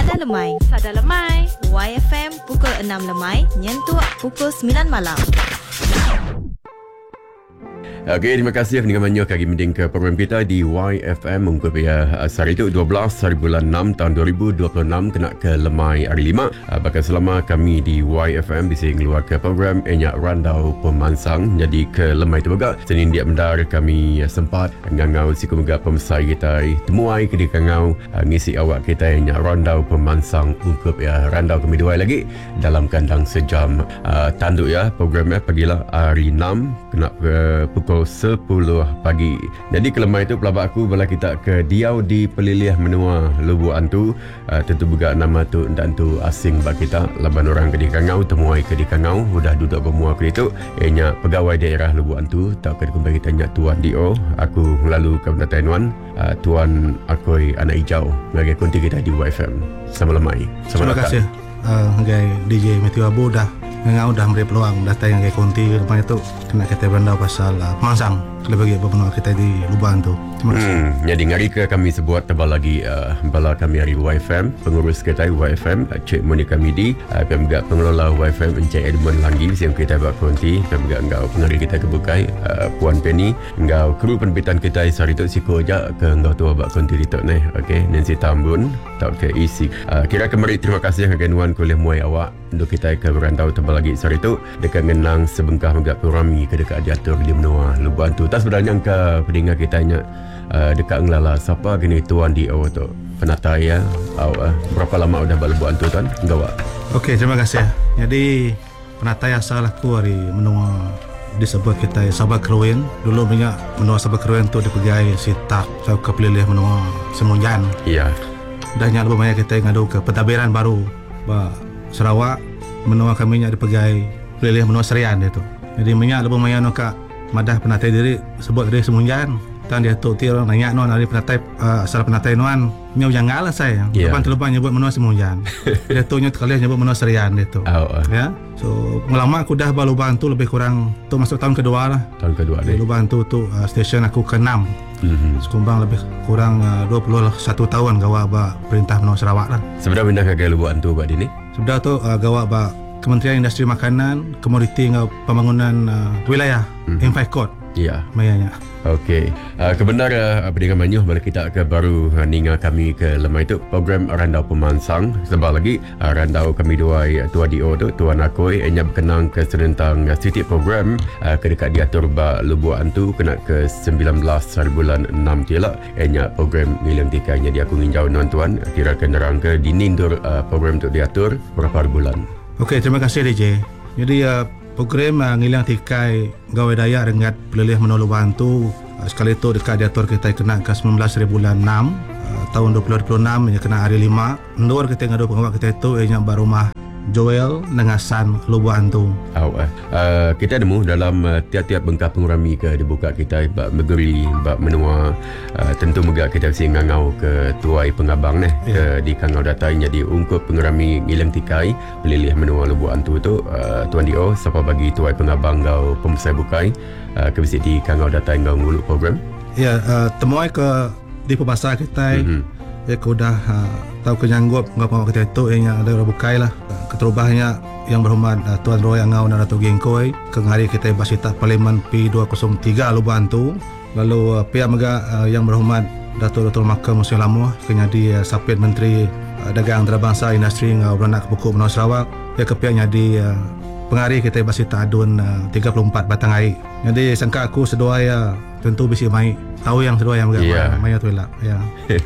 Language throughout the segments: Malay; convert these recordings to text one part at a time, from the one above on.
Sada Lemai. Sada Lemai. YFM pukul 6 Lemai, nyentuh pukul 9 malam. Okey, terima kasih dengan banyak kami mending ke program kita di YFM mungkin hari itu 12 hari bulan 6 tahun 2026 kena ke Lemai hari 5. Bahkan selama kami di YFM bisa keluar ke program Enyak Randau Pemansang jadi ke Lemai tu juga. Senin dia mendar kami sempat ngangau siku mega pemesai kita temuai ke di kangau ngisi awak kita Enyak Randau Pemansang untuk randau kami dua lagi dalam kandang sejam tanduk programnya pagilah hari 6 kena ke pukul 10 pagi. Jadi ke Lemai itu pelabak aku bila kita ke Diau di Pelilih Menua Lubuk Antu. Tentu juga nama tu dan tu asing bagi kita. Laban orang ke di Kangau temuai ke di Kangau sudah duduk bermua ke itu. Nya pegawai daerah Lubuk Antu tak kena kembali kita nyak Tuan Dio. Aku lalu ke Benda Taiwan Tuan Akoi Anak Hijau bagi konti kita di YFM. Sama Lemai. Terima kasih. DJ Matthew Abu dah ngau dah beri peluang datang yang konti rumah itu kena kita berandau pasal Pemansang kalau bagi beberapa kita di Lubang tu. Terima kasih. Jadi ngari ke kami sebuat tebal lagi bala kami hari YFM pengurus kita YFM Cik Monica Midi juga pengelola YFM Encik Edmund Langgi yang kita buat konti juga engkau pengari kita kebukai Puan Penny engkau kru penerbitan kita hari itu siko aja ke engkau tua buat konti itu nih. Okey, Nancy Tambun tak ke isi kira kembali terima kasih kegenuan kuliah muai awak untuk kita ke berantau tebal lagi hari itu dekat ngenang sebengkah megap rami ke dekat diatur di menua Lubang tu. Tak sebenarnya ke pendengar kita nya dekat ngelala siapa gini Tuan Dio tu penatai berapa lama udah Lubang tu tuan enggak. Okey, terima kasih. Jadi penatai asal aku hari menua disebut kita Sabah Kerwin. Dulu banyak menua Sabah Kerwin tu dipegai sitak saya ke Pelilih Menua Semunjan. Iya. Dah nyala banyak kita ngadu ke pentadbiran baru Sarawak menua kami nya dipegai Pelilih Menua Serian itu. Jadi banyak lebih banyak nak madah penatai diri sebut diri Semunjan. Tan dia tu ti orang nanya non dari penatai asal penatai nuan nyau jangal saya. Depan terlupa nyebut Menua Semunjan. Dia tu nyut kali nyebut Menua Serian itu. Ya. So lama aku dah Lubang tu lebih kurang tu masuk tahun kedua lah. Tahun kedua ni. Lubang tu stesen aku ke-6. Sekumbang lebih kurang 21 tahun gawa perintah Menua Sarawak lah. Sebenarnya pindah ke Lubang tu buat ini. Sebenarnya tu gawa Kementerian Industri Makanan, Komoditi dan Pembangunan Wilayah Infaikot. Ya. Mayanya. Okey. Kebenar dengan manyuh bila kita ke baru ninga kami ke Lemai itu program Randau Pemansang. Sebab lagi randau kami dua Tuan Dio tu Tuan Akoi enya berkenang ke senentang city program ke dekat diatur Lubuk Antu kena ke 19 hari bulan 6 tiala enya program ngilang tikai jadi aku nginjau non tuan kira kenderang ke dinindur program tu diatur berapa hari bulan. Okey, terima kasih DJ. Jadi program ngilang tikai gawai daya rengat Pelilih Menua Lubang tu sekali itu dekat diatur kita kena ke 19 hari bulan 6 tahun 2026 yang kena hari 5 ndur kita ngadu pengawak kita itu yang berumah Joel Nengasan Lubang tu. Kita nemu dalam tiap-tiap bengkah pengurami ke dibuka kita bab negeri bab menua tentu mega kita mesti ngangau ke tuai pengabang ke di kangau datai jadi ungkup pengurami ngilang tikai Pelilih Menua Lubang tu Tuan Dio siapa bagi tuai pengabang ngau pemesai bukai ke mesti di kangau datai ngau ngulu program. Ya, temuai ke di pembasa kita aku dah tahu kenyanggup ngapa kita itu yang ada bukai lah keterubahnya yang berhormat Tuan Roy Angau dan Dato' Gengkoi ke hari kita basita Parlimen P203 Lubang tu lalu pihak mega yang berhormat Dato' Dr. Maka Musim Lamuh kenyadi Sapit Menteri Dagang Antarabangsa Industri ngau beranak buku Menua Sarawak ya ke pihaknya di pengari kita basita adun 34 batang air jadi sangka aku sedua tentu bisa mai tahu yang sedua yang mai tu lah ya.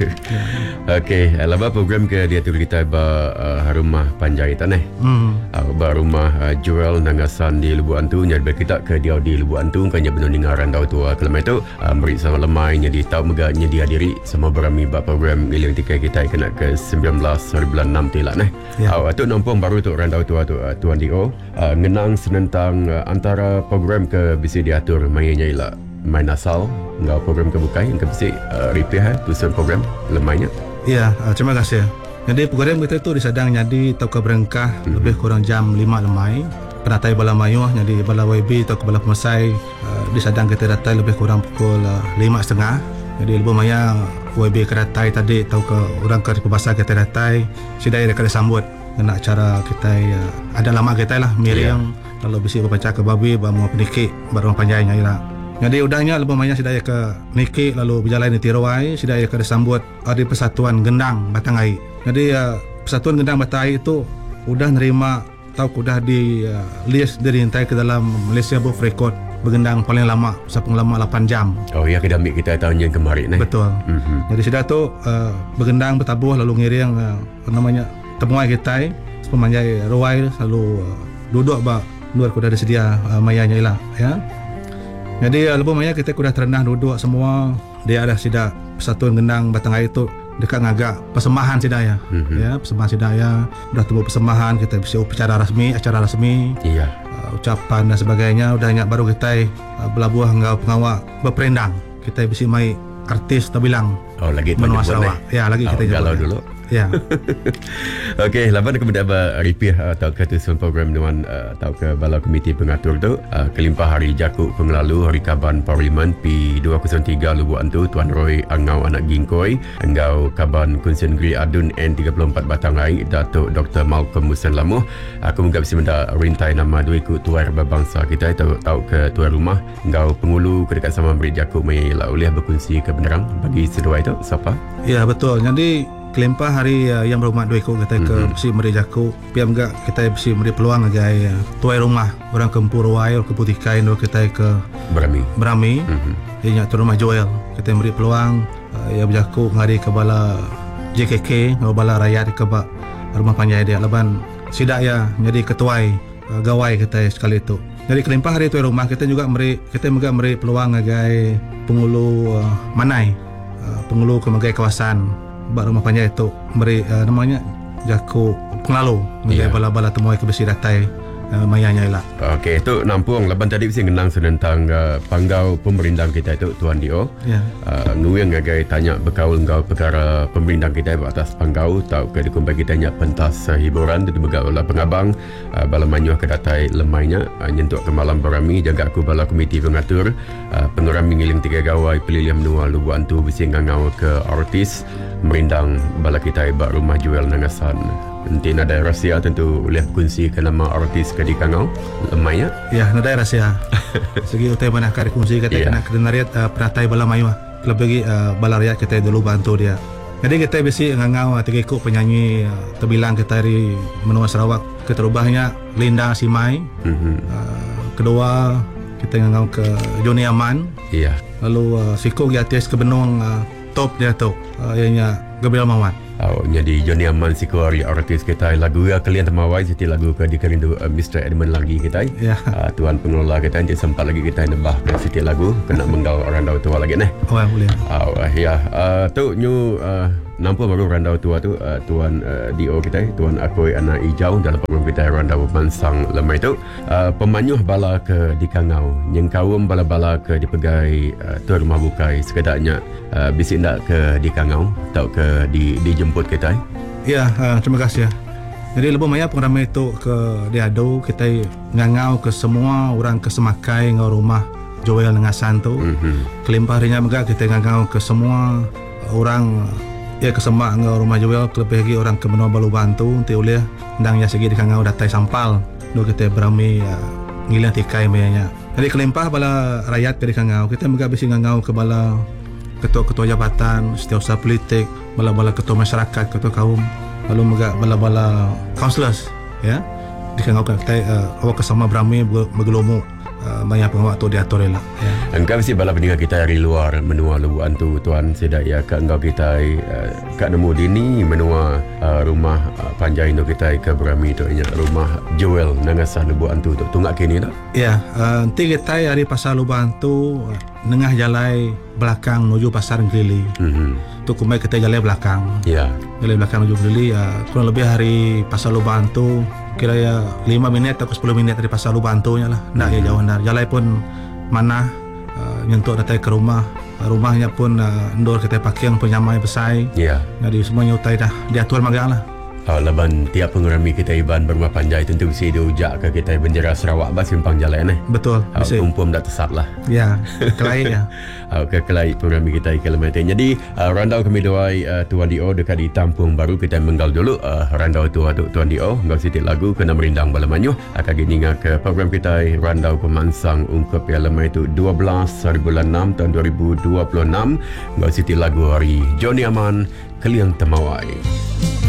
Okey, laba program ke dia tu kita rumah Panjaitan rumah Joel Nangasan di Lubuk Antu nyari kita ke dia di Lubuk Antu kan nya benar dengaran tahu tu kelama itu beri sama lemai jadi tahu mega nya dihadiri sama berami program ngilang tikai kita kena ke 19 hari bulan 6 tilak tu nampung baru tu randau tu Tuan Dio ngenang senentang antara program ke bisa diatur mainnya ialah main asal enggak program kebukai yang bisa repair tulisan program lemainya. Ya, terima kasih. Jadi program kita tu disadang jadi tau ke berengkah lebih kurang jam 5 lemai penatai bala mayuh jadi bala YB atau ke bala pemesai disadang kita datang lebih kurang pukul 5.30 jadi lebih maya YB ke datai tadi atau ke orang ke pasar kita datai sidai dia kena sambut kena acara kita ada lama kita lah miring lalu bisi berpecah ke babi bamu penikik baru panjangnya ialah jadi udahnya lebih banyak sidai ke nikik lalu berjalan di Tirawai sidai ke disambut ada Persatuan Gendang Batangai jadi Persatuan Gendang Batangai itu udah nerima tahu udah di list dirintai ke dalam Malaysia Book of Record bergendang paling lama sapung lama 8 jam. Oh ya, kita ambil kita tahun yang kemarin Betul. Jadi sudah tu bergendang bertabuh lalu ngiring namanya temuai kita pemanjai ruai selalu duduk luar kuda ada sedia mayanya lah ya. Jadi lebih banyak kita kuda terendah duduk semua dia ada sida Persatuan Gendang Batangai itu dekat ngagak persembahan sidaya ya persembahan sidaya udah temu persembahan kita bisa acara rasmi iya ucapan dan sebagainya udahnya baru kita belabuh ngau pengawak berperendang kita bisa mai artis terbilang lagi menua Sarawak ya lagi kita galau dulu ya. Okey, laban kemudian repair atau kata program dengan atau ke bala komiti pengatur tu kelimpah hari Jakuk penglalu hari Kaban Parlimen P203 Lubuk Antu Tuan Roy Angau Anak Gingkoi engau Kaban Kunsen Gri Adun N34 Batangai Datuk Dr. Malcolm Musen Lamuh aku mungkin bisa mendak rintai nama dua ikut tuar berbangsa kita tahu ke tuan rumah engau pengulu ke dekat sama beri Jakuk mai lauliah berkongsi kebenaran bagi sedua itu siapa? Ya betul. Jadi kelempah hari yang berhormat dua ikut kita ke besi meri Jakuk piam gak kita besi meri peluang agai tuai rumah orang Kempur Ruai orang Keputikai kita ke Berami dia tu rumah Joel kita beri peluang yang berjakuk ngari ke bala JKK ke bala rakyat ke rumah panjai dia leban sidak ya jadi ketuai gawai kita sekali itu jadi kelempah hari tuai rumah kita juga meri peluang agai pengulu Manai pengulu ke kawasan rumah panjang itu beri namanya Jakuk Penglalu bala-bala temuai ke besi datai mayanya ialah. Okey, itu nampung laban tadi bisa ngenang tentang panggau pemerintah kita itu Tuan Dio. Ya. Nguyang ngagai tanya berkaul ngau perkara pemerintah kita atas panggau tahu ke dikumpai kita nya pentas hiburan tu begau bala pengabang bala manyuh ke datai lemainya nyentuk ke malam berami jaga aku bala komiti pengatur pengurami ngiling 3 gawai pelilih menua Lubuk Antu bisi ngangau ke artis merindang bala kita bak rumah jual nangasan. Nanti ada rahsia tentu boleh kongsi ke nama artis ke di Kangau lemainya. Ya, ada rahsia. Segi utai mana kari kongsi kata kena kedenariat peratai bala mayu. Lebih bala rakyat kita dulu bantu dia. Jadi kita besi ngangau 3 ikut penyanyi terbilang kita dari menua Sarawak keterubahnya Linda Simai. Kedua kita ngangau ke Joni Aman. Iya. Lalu Siko Giatis ke Benung top dia tu. Ianya Gabriel Mawat. Jadi Johnny Aman Sikuari artis kita lagu kalian temawai siti lagu ke dikerindu Mr. Edmund lagi kita tuan pengelola kita dia sempat lagi kita nembah ke siti lagu kena menggal orang dau tua lagi boleh tu new nampak baru randau tua tu tuan Dio kita tuan Akoi Anak Ijau dalam program kita randau Bansang Lemai tu pemanyuh bala ke di Kangau nyengkawum bala-bala ke dipegai tuan rumah bukai sekedarnya bisik ndak ke di Kangau tau ke dijemput kita terima kasih jadi lebih banyak pengeramai itu ke Diado kita ngangau ke semua orang ke Semakai ngau rumah Joel Nengasan tu kelimpah harinya juga kita ngangau ke semua orang ke Semak ngau rumah Joel lebih lagi orang ke Benua Balu Bantu nanti oleh ndang ya segi di Kangau datai sampal do kita berami ngilang tikai mayanya jadi kelimpah bala rakyat ke di Kangau kita juga bisa ngangau ke bala ketua-ketua jabatan setiausaha politik bala-bala ketua masyarakat ketua kaum lalu juga bala-bala councillors ya di Kangau kita awak kesama berami bergelombok banyak pengawak tu diatur lah engkau mesti bala pendengar kita dari luar menua Lubuk Antu tuan sedak ya kat engkau kita kat nemu dini menua rumah panjai tu kita ke Berami tu rumah Joel Nangasah Lubuk Antu tu tunggak kini tak nanti kita hari pasar Lubuk Antu nengah jalai belakang menuju pasar Ngelili tu kumai kita jalai belakang jalai belakang menuju Ngelili kurang lebih hari pasar Lubuk Antu kira 5 minit atau 10 minit dari pasar Lubuk Antu nya lah nak jauh ndar jalai pun mana nyentuh datang ke rumahnya pun ndor kita pakai yang penyamai besai jadi semuanya utai dah diatur magang lah Laban tiap pengerami kita Iban berumah panjai tentu mesti diujak ke kita bendera Sarawak bas simpang jalan Betul. Kumpul tak tesat lah. Ya, kelai ya. Ke kelai pengerami kita Kalimantan. Jadi randau kami doai Tuan Dio dekat di Tampung Baru kita menggal dulu randau tu Tuan Dio ngau sitik lagu kena merindang balamanyo akan gini ke program kita randau pemansang ungkap lemai itu 12 hari bulan 6 tahun 2026 ngau sitik lagu hari Johnny Aman Keliang Temawai.